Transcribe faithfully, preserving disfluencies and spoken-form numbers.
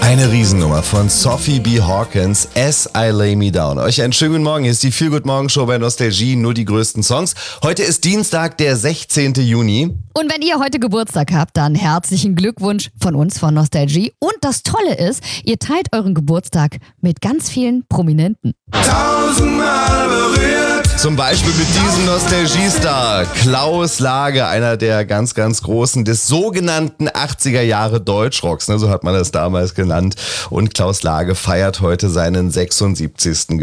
Eine Riesennummer von Sophie B. Hawkins, As I Lay Me Down. Euch einen schönen guten Morgen, hier ist die Feel Good Morgen Show bei Nostalgie, nur die größten Songs. Heute ist Dienstag, der sechzehnten Juni. Und wenn ihr heute Geburtstag habt, dann herzlichen Glückwunsch von uns von Nostalgie. Und das Tolle ist, ihr teilt euren Geburtstag mit ganz vielen Prominenten. Tausendmal berührt. Zum Beispiel mit diesem Nostalgie-Star Klaus Lage, einer der ganz, ganz Großen des sogenannten achtziger Jahre Deutschrocks, ne, so hat man das damals genannt. Und Klaus Lage feiert heute seinen sechsundsiebzigsten